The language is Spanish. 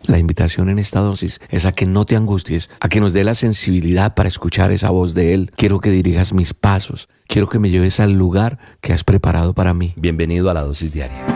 La invitación en esta dosis es a que no te angusties, a que nos dé la sensibilidad para escuchar esa voz de Él. Quiero que dirijas mis pasos, quiero que me lleves al lugar que has preparado para mí. Bienvenido a la dosis diaria.